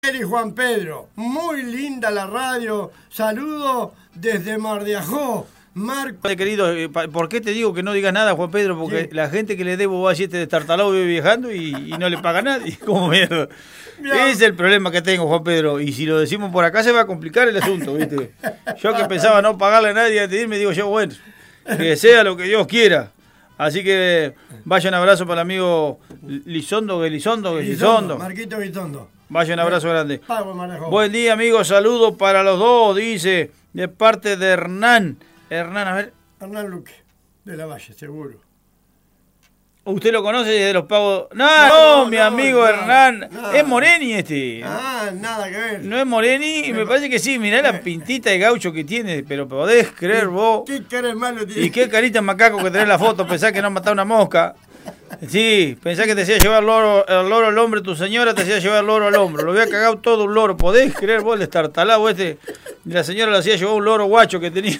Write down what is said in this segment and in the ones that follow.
Y Juan Pedro, muy linda la radio, saludo desde Mar de Ajó. Marco. Querido, ¿por qué te digo que no digas nada, Juan Pedro? Porque la gente que le debo va a decir destartalado vive viajando y no le paga a nadie. ¿Cómo mierda? Ese es el problema que tengo, Juan Pedro. Y si lo decimos por acá se va a complicar el asunto, ¿viste? Yo que pensaba no pagarle a nadie antes de irme, digo yo, bueno, que sea lo que Dios quiera. Así que vaya un abrazo para el amigo Lizondo. Marquito Lizondo. Vaya un abrazo grande. Buen día, amigos. Saludos para los dos, dice, de parte de Hernán. Hernán, a ver. Hernán Luque, de la Valle, seguro. ¿Usted lo conoce desde los pagos? No, mi amigo Hernán. No. Es Moreni este. Nada que ver. No es Moreni, y me parece que sí. Mirá la pintita de gaucho que tiene, pero podés creer vos. ¿Qué cara malo tiene? Y qué carita macaco que tenés la foto, pensás que no matás una mosca. Sí, pensás que te hacía llevar el loro al hombro, tu señora te hacía llevar el loro al hombro. Lo había cagado todo un loro. ¿Podés creer vos el estartalado este? Y la señora le hacía llevar un loro guacho que tenía.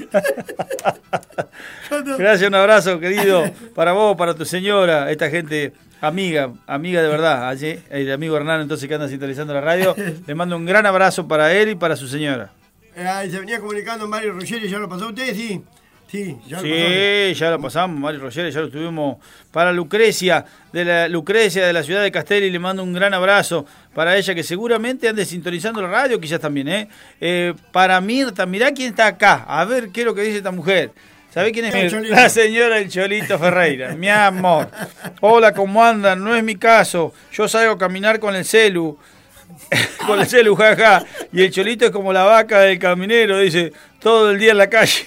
Gracias, un abrazo, querido, para vos, para tu señora, esta gente amiga de verdad. Allí, el amigo Hernán, entonces, que anda sintonizando la radio, le mando un gran abrazo para él y para su señora. Se venía comunicando Mario Ruggeri, ¿ya lo pasó usted? Sí. Sí, ya lo pasamos, Mario Ruggeri, ya lo tuvimos. Para Lucrecia de la ciudad de Castelli, le mando un gran abrazo para ella, que seguramente ande sintonizando la radio, quizás también, para Mirta, mirá quién está acá, a ver qué es lo que dice esta mujer. ¿Sabés quién es Mirta? La señora El Cholito Ferreira, mi amor. Hola, ¿cómo andan? No es mi caso, yo salgo a caminar con el celu. Con el celu, jaja. Y el Cholito es como la vaca del caminero, dice, todo el día en la calle.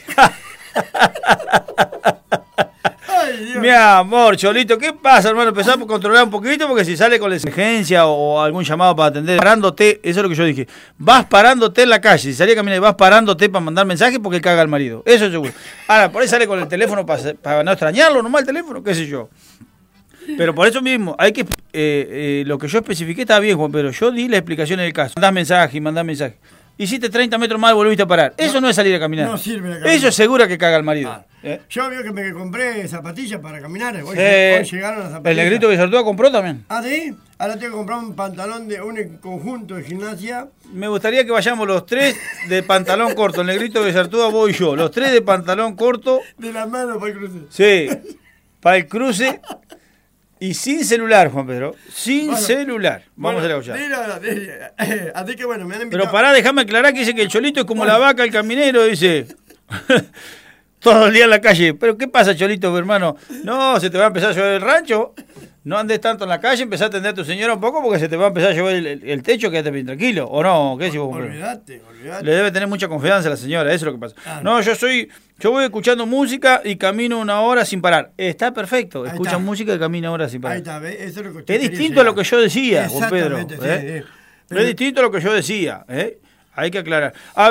Ay, mi amor, Cholito, ¿qué pasa, hermano? Empezamos a controlar un poquito, porque si sale con la emergencia o algún llamado para atender, parándote, eso es lo que yo dije, vas parándote en la calle, si salís a caminar y vas parándote para mandar mensajes porque caga el marido, eso es seguro. Ahora, por ahí sale con el teléfono para no extrañarlo, nomás el teléfono, qué sé yo. Pero por eso mismo, hay que lo que yo especifiqué está bien, Juan, pero yo di la explicación del caso. Mandás mensaje. Hiciste 30 metros más y volviste a parar. Eso no es salir a caminar. No sirve la caminar. Eso es seguro que caga el marido. Yo veo que me compré zapatillas para caminar. Hoy llegaron las zapatillas. El negrito que Sartúa compró también. ¿Ah, sí? Ahora tengo que comprar un pantalón de un conjunto de gimnasia. Me gustaría que vayamos los tres de pantalón corto. El negrito que Sartúa, vos y yo. Los tres de pantalón corto. De la mano para el cruce. Sí, para el cruce. Y sin celular, Juan Pedro. Sin celular. Vamos a la olla. Así que bueno, me han invitado. Pero pará, déjame aclarar que dice que el Cholito es como la vaca, el caminero, dice. Todo el día en la calle. Pero ¿qué pasa, Cholito, hermano? No, se te va a empezar a llover el rancho. No andes tanto en la calle, empezá a atender a tu señora un poco porque se te va a empezar a llover el techo, quédate bien tranquilo. ¿O no? ¿Qué decís vos? Olvídate. Le debe tener mucha confianza a la señora, eso es lo que pasa. No, yo voy escuchando música y camino 1 hora sin parar. Está perfecto, escucha música y camina 1 hora sin parar. Ahí está, ¿ves? Eso es lo que es distinto a lo que yo decía, Juan Pedro. Exactamente, sí. Es distinto a lo que yo decía, hay que aclarar.